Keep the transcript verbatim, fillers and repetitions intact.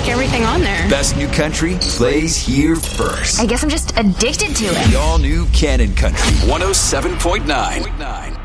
like everything on there. Best new country plays here first. I guess I'm just addicted to it. The all-new Canon Country. one oh seven point nine.